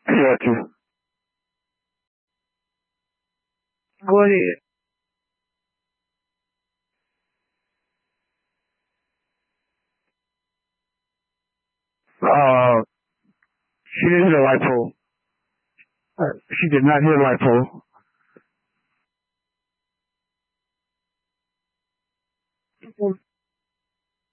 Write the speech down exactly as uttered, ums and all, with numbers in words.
I got you. Go ahead. Uh, she didn't hit a light pole. Uh, she did not hit a light pole.